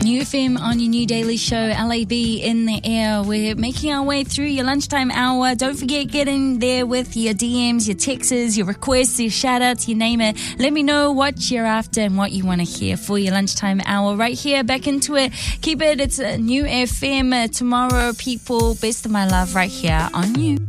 New FM on your new daily show, LAB in the air. We're making our way through your lunchtime hour. Don't forget, get in there with your DMs, your texts, your requests, your shout-outs, you name it. Let me know what you're after and what you want to hear for your lunchtime hour. Right here, back into it. Keep it. It's a New FM tomorrow, people. Best of my love right here on you.